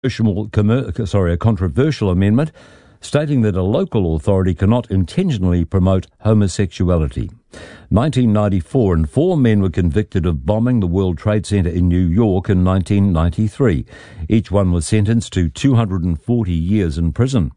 a controversial amendment stating that a local authority cannot intentionally promote homosexuality. 1994, and 4 men were convicted of bombing the World Trade Center in New York in 1993. Each one was sentenced to 240 years in prison.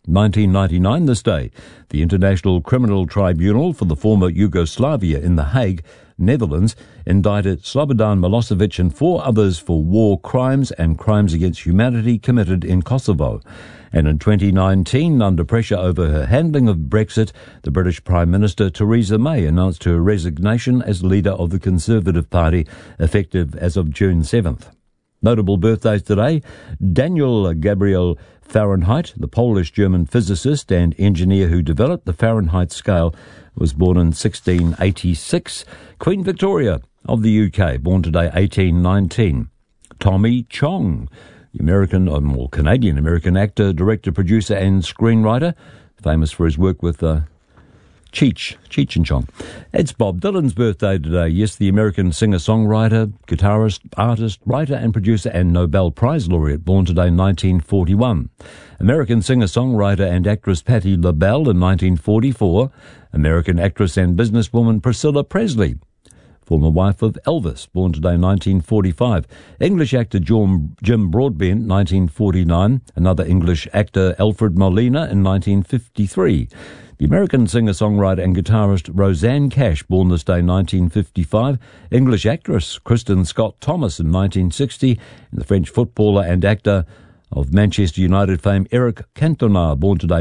1999 this day, the International Criminal Tribunal for the former Yugoslavia in The Hague, Netherlands, indicted Slobodan Milosevic and 4 others for war crimes and crimes against humanity committed in Kosovo. And in 2019, under pressure over her handling of Brexit, the British Prime Minister Theresa May announced her resignation as leader of the Conservative Party, effective as of June 7th. Notable birthdays today: Daniel Gabriel Fahrenheit, the Polish-German physicist and engineer who developed the Fahrenheit scale, was born in 1686. Queen Victoria of the UK, born today 1819. Tommy Chong, the American or Canadian-American actor, director, producer and screenwriter, famous for his work with Cheech and Chong. It's Bob Dylan's birthday today. Yes, the American singer-songwriter, guitarist, artist, writer and producer and Nobel Prize laureate, born today 1941. American singer-songwriter and actress Patti LaBelle in 1944. American actress and businesswoman Priscilla Presley, former wife of Elvis, born today 1945. English actor Jim Broadbent, 1949. Another English actor, Alfred Molina, in 1953. The American singer-songwriter and guitarist Rosanne Cash, born this day 1955. English actress Kristen Scott Thomas in 1960. And the French footballer and actor of Manchester United fame Eric Cantona, born today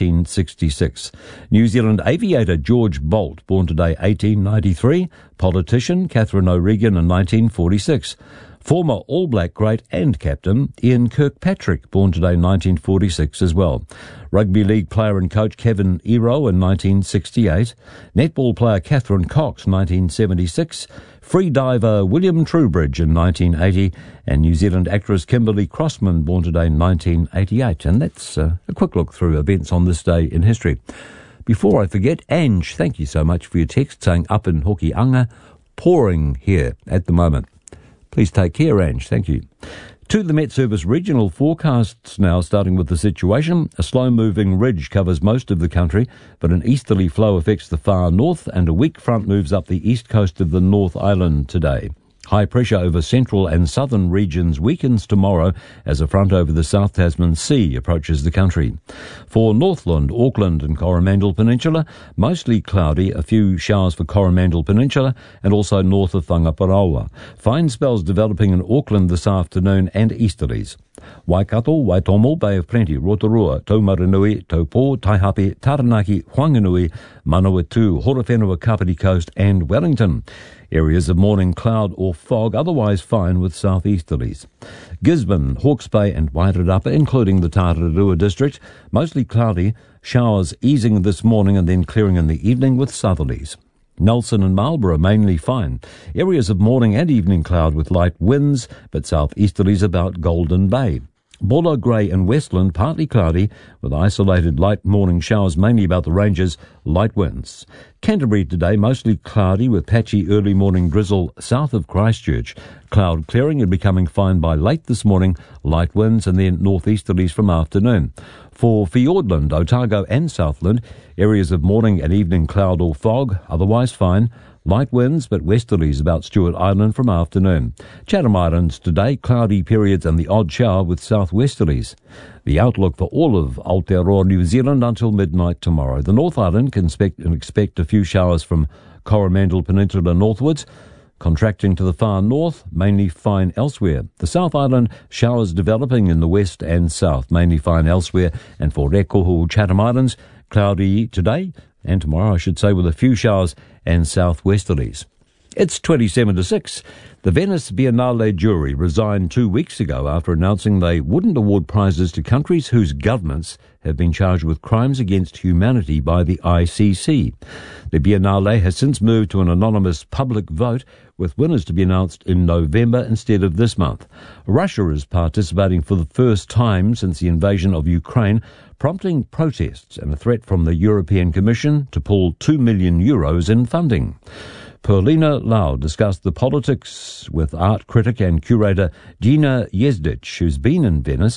1966. New Zealand aviator George Bolt, born today 1893. Politician Catherine O'Regan in 1946. Former All Black great and captain Ian Kirkpatrick, born today 1946 as well. Rugby league player and coach Kevin Ero in 1968. Netball player Catherine Cox, 1976. Free diver William Trowbridge in 1980. And New Zealand actress Kimberly Crossman, born today 1988. And that's a quick look through events on this day in history. Before I forget, Ange, thank you so much for your text saying up in Hokianga, pouring here at the moment. Please take care, Ange. Thank you. To the Met Service regional forecasts now, starting with the situation. A slow-moving ridge covers most of the country, but an easterly flow affects the far north, and a weak front moves up the east coast of the North Island today. High pressure over central and southern regions weakens tomorrow as a front over the South Tasman Sea approaches the country. For Northland, Auckland and Coromandel Peninsula, mostly cloudy, a few showers for Coromandel Peninsula and also north of Whangaparaoa. Fine spells developing in Auckland this afternoon and easterlies. Waikato, Waitomo, Bay of Plenty, Rotorua, Taumaranui, Taupo, Taihape, Taranaki, Whanganui, Manawatu, Horowhenua, Kapiti Coast and Wellington. Areas of morning cloud or fog, otherwise fine with southeasterlies. Gisborne, Hawke's Bay and Wairarapa, including the Tararua district, mostly cloudy, showers easing this morning and then clearing in the evening with southerlies. Nelson and Marlborough mainly fine. Areas of morning and evening cloud with light winds, but southeasterlies about Golden Bay. Buller, Grey and Westland partly cloudy with isolated light morning showers mainly about the ranges, light winds. Canterbury today mostly cloudy with patchy early morning drizzle south of Christchurch. Cloud clearing and becoming fine by late this morning, light winds and then northeasterlies from afternoon. For Fiordland, Otago and Southland, areas of morning and evening cloud or fog, otherwise fine. Light winds, but westerlies about Stewart Island from afternoon. Chatham Islands today, cloudy periods and the odd shower with southwesterlies. The outlook for all of Aotearoa, New Zealand until midnight tomorrow. The North Island can expect a few showers from Coromandel Peninsula northwards. Contracting to the far north, mainly fine elsewhere. The South Island, showers developing in the west and south, mainly fine elsewhere. And for Rekohu, Chatham Islands, cloudy today and tomorrow, I should say, with a few showers and southwesterlies. It's 27 to 6. The Venice Biennale jury resigned 2 weeks ago after announcing they wouldn't award prizes to countries whose governments have been charged with crimes against humanity by the ICC. The Biennale has since moved to an anonymous public vote, with winners to be announced in November instead of this month. Russia is participating for the first time since the invasion of Ukraine, prompting protests and a threat from the European Commission to pull €2 million in funding. Perlina Lau discussed the politics with art critic and curator Gina Jezdich, who's been in Venice